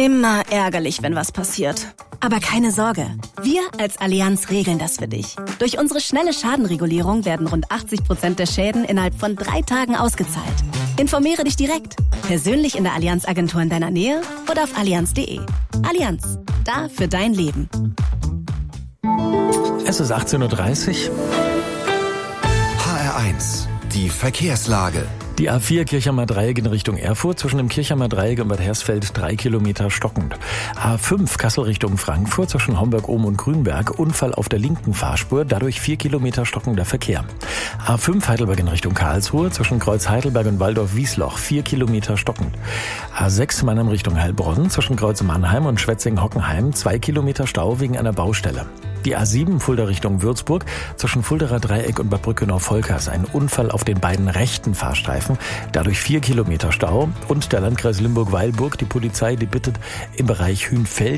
Immer ärgerlich, wenn was passiert. Aber keine Sorge, wir als Allianz regeln das für dich. Durch unsere schnelle Schadenregulierung werden rund 80% der Schäden innerhalb von 3 Tagen ausgezahlt. Informiere dich direkt, persönlich in der Allianz-Agentur in deiner Nähe oder auf allianz.de. Allianz, da für dein Leben. Es ist 18:30 Uhr. HR1, die Verkehrslage. Die A4 Kirchheimer Dreieck in Richtung Erfurt, zwischen dem Kirchheimer Dreieck und Bad Hersfeld 3 Kilometer stockend. A5 Kassel Richtung Frankfurt, zwischen Homberg-Ohm und Grünberg, Unfall auf der linken Fahrspur, dadurch 4 Kilometer stockender Verkehr. A5 Heidelberg in Richtung Karlsruhe, zwischen Kreuz Heidelberg und Waldorf-Wiesloch, 4 Kilometer stockend. A6 Mannheim Richtung Heilbronn, zwischen Kreuz Mannheim und Schwetzingen-Hockenheim, 2 Kilometer Stau wegen einer Baustelle. Die A7 Fulda Richtung Würzburg, zwischen Fuldaer Dreieck und Bad Brückenau-Volkers, ein Unfall auf den beiden rechten Fahrstreifen, dadurch 4 Kilometer Stau. Und der Landkreis Limburg-Weilburg, die Polizei, die bittet im Bereich Hünfeld